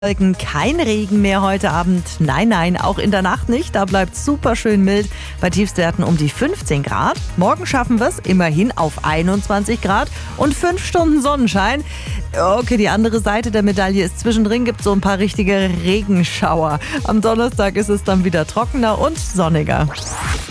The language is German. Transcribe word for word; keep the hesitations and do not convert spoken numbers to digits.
Kein Regen mehr heute Abend. Nein, nein, auch in der Nacht nicht. Da bleibt super schön mild bei Tiefstwerten um die fünfzehn Grad. Morgen schaffen wir es immerhin auf einundzwanzig Grad und fünf Stunden Sonnenschein. Okay, die andere Seite der Medaille ist, zwischendrin gibt es so ein paar richtige Regenschauer. Am Donnerstag ist es dann wieder trockener und sonniger.